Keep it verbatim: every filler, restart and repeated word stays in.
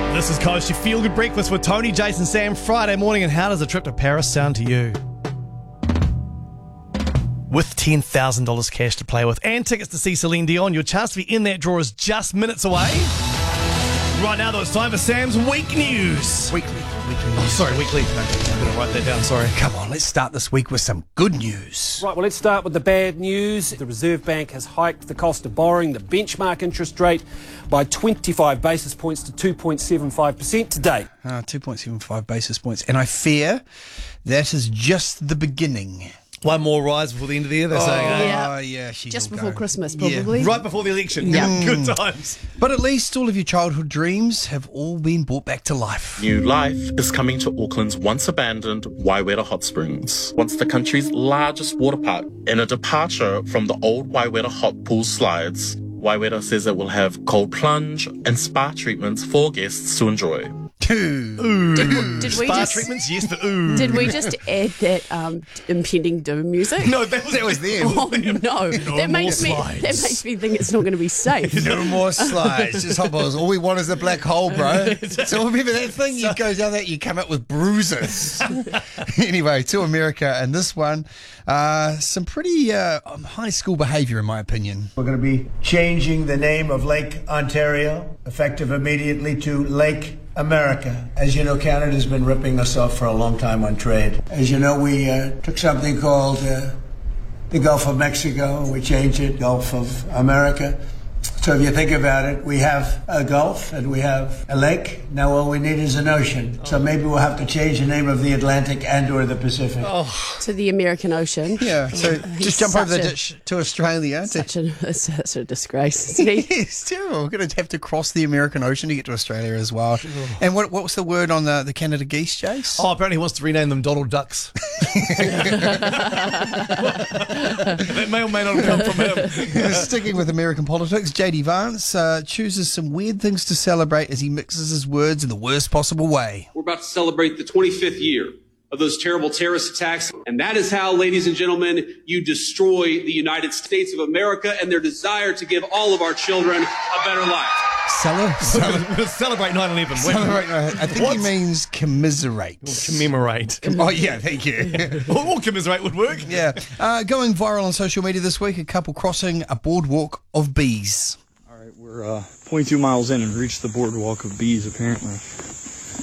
This is Coast, your feel-good breakfast with Tony, Jason, Sam, Friday morning. And how does a trip to Paris sound to you? With ten thousand dollars cash to play with and tickets to see Celine Dion, your chance to be in that draw is just minutes away. Right now, though, it's time for Sam's Week News. Weekly. Weekly Oh, news. sorry, weekly. I'm going to write that down, sorry. Come on, let's start this week with some good news. Right, well, let's start with the bad news. The Reserve Bank has hiked the cost of borrowing, the benchmark interest rate, by twenty-five basis points to two point seven five percent today. Uh, two point seven five basis points. And I fear that is just the beginning. One more rise before the end of the year, they're Oh, saying. eh? Yeah. yeah. She's Just all before go. Christmas, Yeah. probably. Right before the election. Yeah. Good times. But at least all of your childhood dreams have all been brought back to life. New life is coming to Auckland's once abandoned Waiwera Hot Springs, once the country's largest water park. In a departure from the old Waiwera Hot Pool slides, Waiwera says it will have cold plunge and spa treatments for guests to enjoy. Ooh. Did, did we Spa just treatments, yes, but ooh. did we just add that um, impending doom music? No, that was, That was them. Oh no, that makes me slides. that makes me think it's not going to be safe. No more slides. Just hot balls. All we want is a black hole, bro. So remember that thing? You go down that, you come up with bruises. Anyway, to America, and this one, uh, some pretty uh, high school behaviour, in my opinion. We're going to be changing the name of Lake Ontario, effective immediately, to Lake America. As you know, Canada's been ripping us off for a long time on trade. As you know, we uh, took something called uh, the Gulf of Mexico, and we changed it Gulf of America. So if you think about it, we have a Gulf and we have a lake. Now all we need is an ocean. So maybe we'll have to change the name of the Atlantic and or the Pacific. To the American Ocean. Yeah, so He's just jump over the such a- ditch to Australia. To, Such a, it's such a disgrace. Isn't he? it's terrible. We're going to have to cross the American Ocean to get to Australia as well. And what what was the word on the, the Canada geese, Jace? Oh, apparently he wants to rename them Donald Ducks. That may or may not have come from him. Sticking with American politics, J D Vance uh, chooses some weird things to celebrate as he mixes his words in the worst possible way. We're about to celebrate the twenty-fifth year of those terrible terrorist attacks. And that is how, ladies and gentlemen, you destroy the United States of America and their desire to give all of our children a better life. Cele- cele- We'll celebrate nine eleven. celebrate, no, I think What? he means commiserate. Commemorate. Oh, yeah, thank you. Or commiserate would work. Yeah. Uh, going viral on social media this week, a couple crossing a boardwalk of bees. All right, we're uh, point two miles in and reached the boardwalk of bees, apparently.